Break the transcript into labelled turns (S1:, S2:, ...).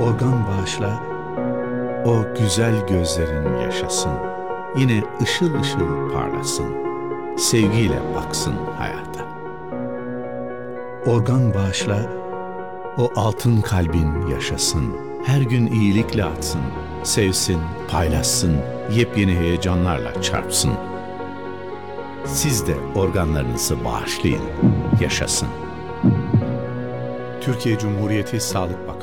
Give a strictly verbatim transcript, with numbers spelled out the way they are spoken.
S1: Organ bağışla, o güzel gözlerin yaşasın. Yine ışıl ışıl parlasın. Sevgiyle baksın hayata. Organ bağışla, o altın kalbin yaşasın. Her gün iyilikle atsın. Sevsin, paylaşsın. Yepyeni heyecanlarla çarpsın. Siz de organlarınızı bağışlayın, yaşasın. Türkiye Cumhuriyeti Sağlık Bakanlığı